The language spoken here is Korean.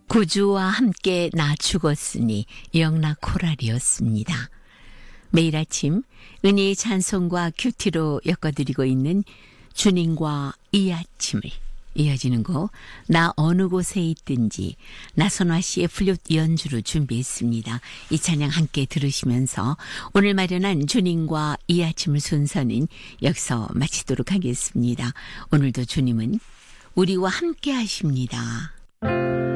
구주와 함께 나 죽었으니 영락 코랄이었습니다. 매일 아침 은혜의 찬송과 큐티로 엮어드리고 있는 주님과 이 아침을 이어지는 곡 나 어느 곳에 있든지 나선화 씨의 플룻 연주로 준비했습니다. 이 찬양 함께 들으시면서 오늘 마련한 주님과 이 아침을 순서는 여기서 마치도록 하겠습니다. 오늘도 주님은 우리와 함께 하십니다.